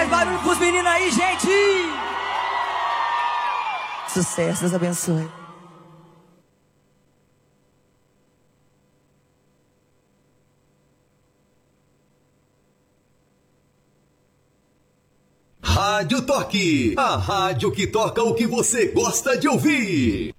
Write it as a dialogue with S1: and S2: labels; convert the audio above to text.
S1: Mais barulho pros meninos aí, gente! Sucesso, Deus abençoe.
S2: Rádio Toque, a rádio que toca o que você gosta de ouvir.